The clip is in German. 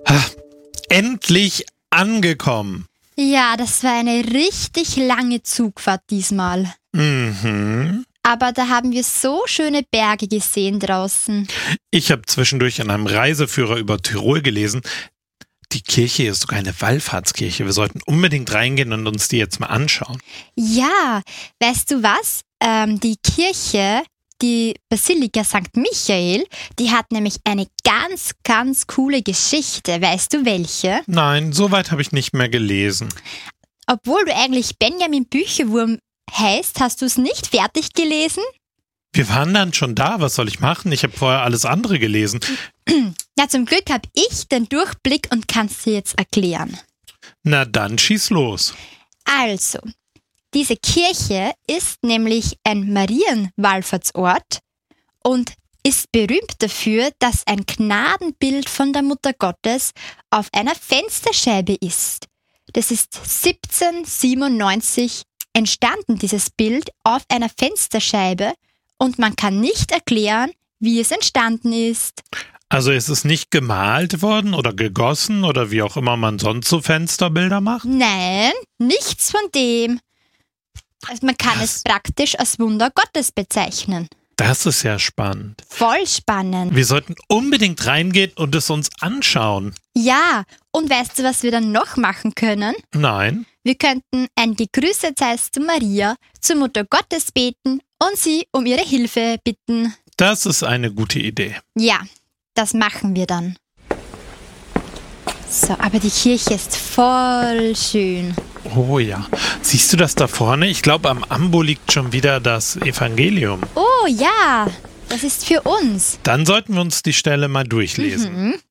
Endlich angekommen. Ja, das war eine richtig lange Zugfahrt diesmal. Mhm. Aber da haben wir so schöne Berge gesehen draußen. Ich habe zwischendurch in einem Reiseführer über Tirol gelesen, die Kirche ist sogar eine Wallfahrtskirche. Wir sollten unbedingt reingehen und uns die jetzt mal anschauen. Ja, weißt du was? Die Kirche, die Basilika St. Michael, die hat nämlich eine ganz, ganz coole Geschichte. Weißt du welche? Nein, so weit habe ich nicht mehr gelesen. Obwohl du eigentlich Benjamin Bücherwurm heißt, hast du es nicht fertig gelesen? Wir waren dann schon da, was soll ich machen? Ich habe vorher alles andere gelesen. Na, zum Glück habe ich den Durchblick und kann es dir jetzt erklären. Na dann schieß los. Also, diese Kirche ist nämlich ein Marienwallfahrtsort und ist berühmt dafür, dass ein Gnadenbild von der Mutter Gottes auf einer Fensterscheibe ist. Das ist 1797 entstanden, dieses Bild auf einer Fensterscheibe, und man kann nicht erklären, wie es entstanden ist. Also ist es nicht gemalt worden oder gegossen oder wie auch immer man sonst so Fensterbilder macht? Nein, nichts von dem. Also man kann es praktisch als Wunder Gottes bezeichnen. Das ist ja spannend. Voll spannend. Wir sollten unbedingt reingehen und es uns anschauen. Ja, und weißt du, was wir dann noch machen können? Nein. Wir könnten ein Gegrüßet seist zu Maria, zur Mutter Gottes beten und sie um ihre Hilfe bitten. Das ist eine gute Idee. Ja, das machen wir dann. So, aber die Kirche ist voll schön. Oh ja. Siehst du das da vorne? Ich glaube, am Ambo liegt schon wieder das Evangelium. Oh ja, das ist für uns. Dann sollten wir uns die Stelle mal durchlesen.